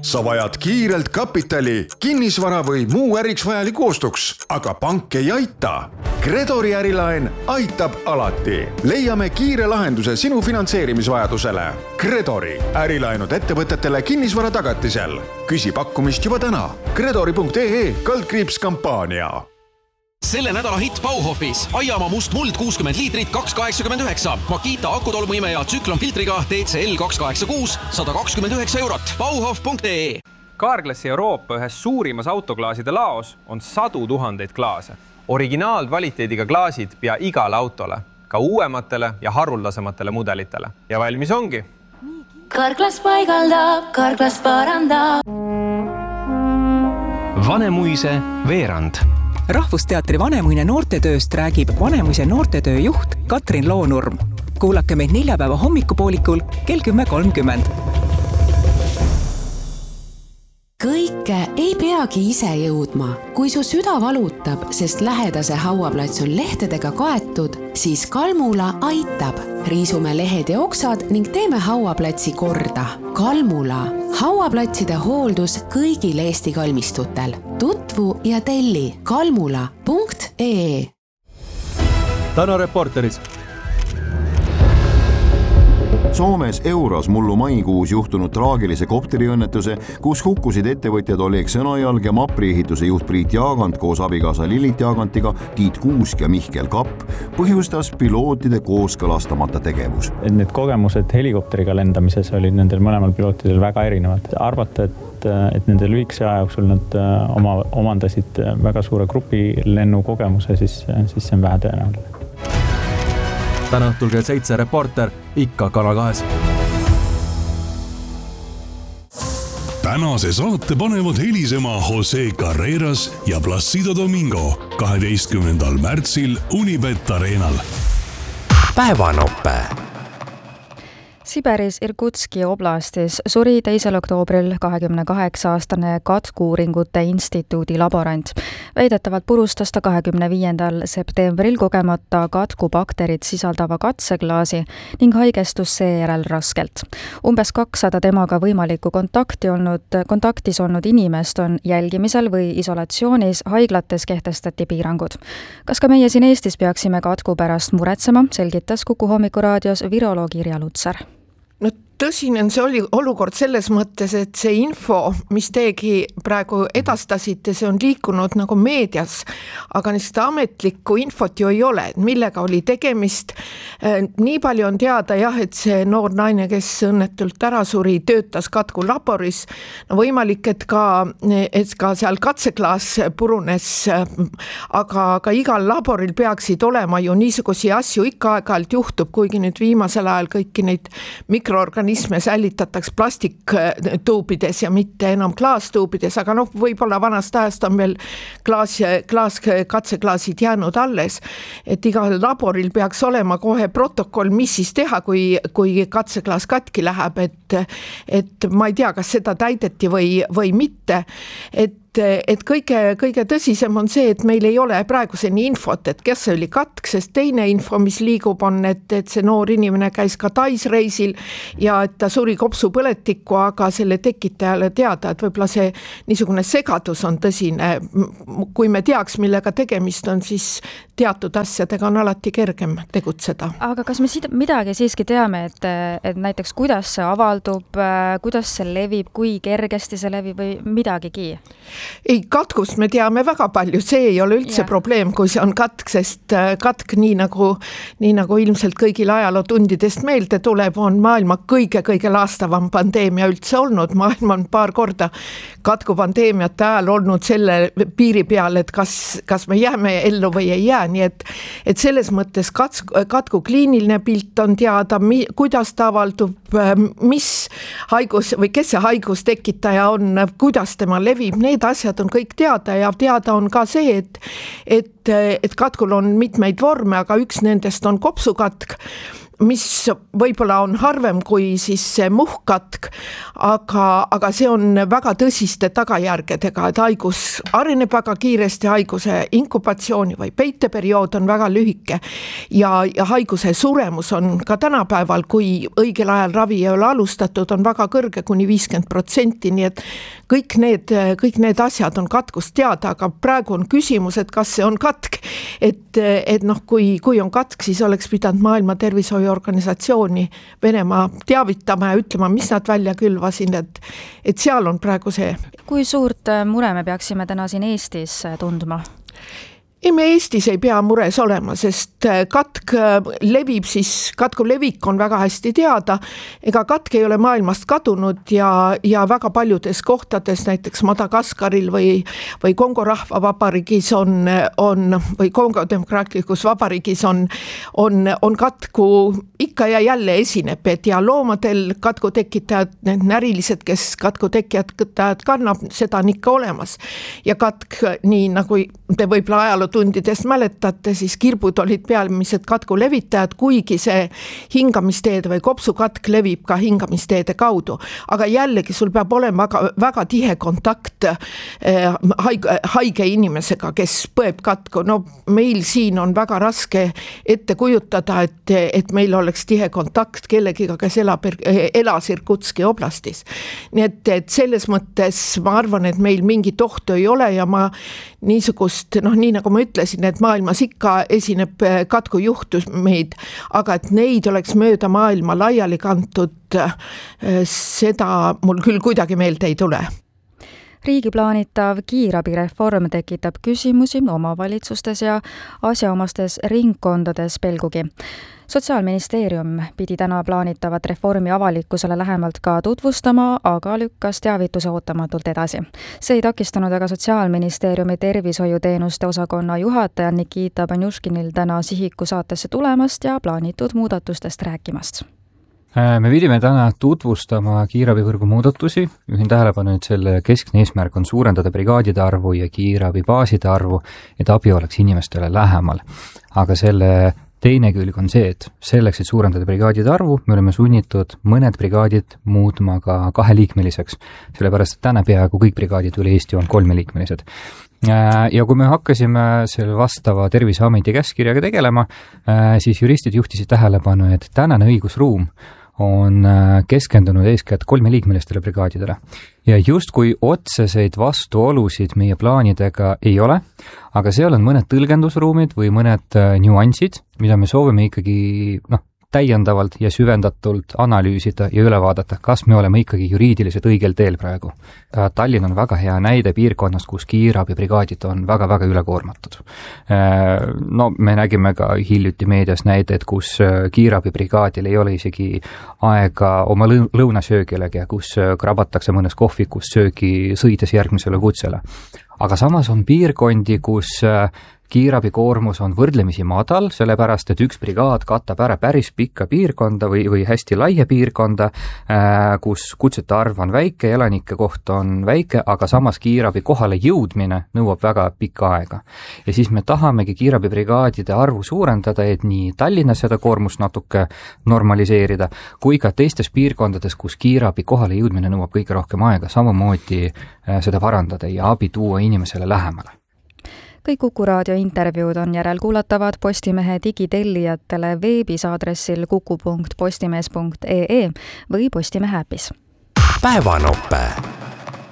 Sa vajad kiirelt kapitali, kinnisvara või muu äriks vajaliku ostuks, aga pank ei aita. Credori ärilaen aitab alati. Leiame kiire lahenduse sinu finantseerimisvajadusele. Credori ärilaenud ettevõtetele kinnisvara tagatisel. Küsi pakkumist juba täna. Credori.ee/kampaania. Selle nädala hitt Bauhofis. Aiamaa must muld 60 liitrit 2,89. Makita akutolmuime ja tsüklonfiltriga TCL 286 129 €. Bauhof.ee. Carglassi Euroopa ühes suurimas autoklaaside laos on 100 000 klaase. Originaalkvaliteediga klaasid pea igale autole, ka uuematele ja haruldasematele mudelitele. Ja valmis ongi. Carglass paigaldab, Carglass parandab. Vanemuise veerand. Rahvusteatri Vanemuine noortetööst räägib Vanemuise noortetöö juht Katrin Loonurm. Kuulake meid neljapäeva hommikupoolikul kell 10:30. Kõike ei peagi ise jõudma. Kui su süda valutab, sest lähedase hauaplats on lehtedega kaetud, siis Kalmula aitab. Riisume lehed ja oksad ning teeme hauaplatsi korda. Kalmula. Hauaplatside hooldus kõigil Eesti kalmistutel. Tutvu ja telli kalmula.ee. Täna Reporteris. Soomes Euros mullu maikuus juhtunud traagilise kopteriõnnetuse, kus hukkusid ettevõtjad Oleg Sõnajalg ja Mapri ehituse juht Priit Jaagant koos abikaasa Lilit Jaagantiga, Tiit Kuusk ja Mihkel Kapp, põhjustas pilootide kooskõlastamata tegevus. Need kogemused helikopteriga lendamises olid nendel mõlemal pilootidel väga erinevad. Arvata, et nende lühikese aja jooksul nad omandasid väga suure grupi lennukogemuse, siis see on vähe tõenäoline. Täna õhtul kell 7 Reporter, ikka Kanal 2. Tänase saate panevad helisema Jose Carreras ja Placido Domingo 12. märtsil Unibet Arenal. Päevanoppe. Siberis Irkutski oblastis suri 2. oktoobril 28-aastane Katku-uuringute instituudi laborant. Väidetavalt purustas ta 25. septembril kogemata katkubakterit sisaldava katseklaasi ning haigestus seejärel raskelt. Umbes 200 temaga võimalikku kontaktis olnud inimest on jälgimisel või isolatsioonis, haiglates kehtestati piirangud. Kas ka meie siin Eestis peaksime katku pärast muretsema, selgitas Kuku hommikuraadios viroloog Irja Lutsar. No tõsine on see olukord selles mõttes, et see info, mis teiegi praegu edastasite, see on liikunud nagu meedias, aga seda ametlikku infot ju ei ole, millega oli tegemist. Nii palju on teada et see noor naine, kes õnnetult ära suri, töötas Katku laboris. No võimalik, et ka seal katseklaas purunes, aga igal laboril peaksid olema ju niisugusi asju ikka aeg-ajalt juhtub, kuigi nüüd viimasel ajal kõiki neid mikroorganisme säilitataks plastiktuubides ja mitte enam klaastuubides, aga võib-olla vanast ajast on veel katseklaasid jäänud alles, et igal laboril peaks olema kohe protokoll, mis siis teha, kui katseklaas katki läheb, et ma ei tea, kas seda täideti või mitte, et kõige tõsisem on see, et meil ei ole praeguseni infot, et kes see oli katk, sest teine info, mis liigub, on, et see noor inimene käis ka Tais-reisil ja et ta suri kopsupõletikku, aga selle tekitajale teada, et võib-olla see niisugune segadus on tõsine. Kui me teaks, millega tegemist on, siis teatud asjadega on alati kergem tegutseda. Aga kas me midagi siiski teame, et näiteks kuidas see avaldub, kuidas see levib, kui kergesti see levib või midagigi? Ei, katkust me teame väga palju, see ei ole üldse probleem, kui see on katk, sest katk nii nagu ilmselt kõigil ajalootundidest meelde tuleb, on maailma kõige laastavam pandeemia üldse olnud. Maailm on paar korda katkupandeemiate ajal olnud selle piiri peal, et kas me jääme ellu või ei jää, nii et selles mõttes katku kliiniline pilt on teada, kuidas ta avaldub, mis haigus või kes see haigus tekitaja on, kuidas tema levib, need asjad on kõik teada ja teada on ka see, et katkul on mitmeid vorme, aga üks nendest on kopsukatk. mis võib-olla on harvem kui siis see muhkkatk, aga see on väga tõsiste tagajärgedega, et haigus areneb väga kiiresti, haiguse inkubatsiooni või peiteperiood on väga lühike ja haiguse suremus on ka tänapäeval, kui õigel ajal ravi ei ole alustatud, on väga kõrge, kuni 50%, nii et kõik need asjad on katkust teada, aga praegu on küsimus, et kas see on katk, et noh, kui on katk, siis oleks pidanud Maailma Tervishoiuorganisatsiooni Venemaa teavitama ja ütlema, mis nad välja külvasin, et seal on praegu see. Kui suurt mure me peaksime täna siin Eestis tundma? Ei, me Eestis ei pea mures olema, sest katku levik on väga hästi teada, ega katk ei ole maailmast kadunud ja väga paljudes kohtades, näiteks Madagaskaril või Kongo rahvavabariigis või Kongo demokraatlikus vabariigis on katku ikka ja jälle esineb, et ja loomadel katku tekitajad, need närilised, kes katku tekitajad kannab, seda on ikka olemas. Ja katk, nii nagu te võib-olla ajalutundidest mäletate, siis kirbud olid pealmised katku levitajad, kuigi see hingamisteede või kopsukatk levib ka hingamisteede kaudu. Aga jällegi sul peab olema väga tihe kontakt haige inimesega, kes põeb katku. No meil siin on väga raske ette kujutada, et meil oleks tihe kontakt kellegiga, kes elas Irkutski oblastis. Nii et selles mõttes ma arvan, et meil mingit ohtu ei ole ja ma niisugust, nii nagu ma ütlesin, et maailmas ikka esineb katkujuhtumeid, aga et neid oleks mööda maailma laiali kantud, seda mul küll kuidagi meelde ei tule. Riigi plaanitav kiirabireform tekitab küsimusi omavalitsustes ja asjaomastes ringkondades pelgugi. Sotsiaalministeerium pidi täna plaanitavat reformi avalikkusele lähemalt ka tutvustama, aga lükkas teavituse ootamatult edasi. See ei takistanud aga Sotsiaalministeeriumi tervishoiuteenuste osakonna juhataja Nikita Banjuškinil täna Sihiku saatesse tulemast ja plaanitud muudatustest rääkimast. Me pidime täna tutvustama kiirabivõrgu muudatusi. Ühin tähelepanu, et selle keskne eesmärk on suurendada brigaadide arvu ja kiirabibaaside arvu, et abi oleks inimestele lähemal. Aga selle teine külg on see, et selleks, et suurendada brigaadide arvu, me oleme sunnitud mõned brigaadid muutma ka 2-liikmeliseks, sellepärast et täna peaaegu kõik brigaadid üle Eesti on 3-liikmelised. Ja kui me hakkasime selle vastava Terviseameti käskkirjaga tegelema, siis juristid juhtisid tähelepanu, et tänane õigusruum on keskendunud eeskätt 3-liikmelistele brigaadidele. Ja just kui otseseid vastuolusid meie plaanidega ei ole, aga seal on mõned tõlgendusruumid või mõned nüansid, mida me soovime ikkagi täiendavalt ja süvendatult analüüsida ja üle vaadata, kas me oleme ikkagi juriidiliselt õigel teel praegu. Tallinn on väga hea näide piirkonnast, kus kiirabibrigaadid on väga-väga ülekoormatud. No me nägime ka hiljuti meedias näidet, kus kiirabibrigaadil ei ole isegi aega oma lõunasöögilegi, kus krabatakse mõnes kohvikus söögi sõides järgmisele kutsele. Aga samas on piirkondi, kus kiirabikoormus on võrdlemisi madal, sellepärast, et üks brigaad katab ära päris pikka piirkonda või hästi laia piirkonda, kus kutsete arv on väike, elanike koht on väike, aga samas kiirabi kohale jõudmine nõuab väga pikka aega. Ja siis me tahamegi kiirabibrigaadide arvu suurendada, et nii Tallinnas seda koormust natuke normaliseerida, kui ka teistes piirkondades, kus kiirabi kohale jõudmine nõuab kõige rohkem aega, samamoodi seda parandada ja abi tuua inimesele lähemale. Kõik Kuku raadio intervjuud on järelkuulatavad Postimehe digitellijatele veebis aadressil kuku.postimees.ee või Postimehe äpis. Päevanope.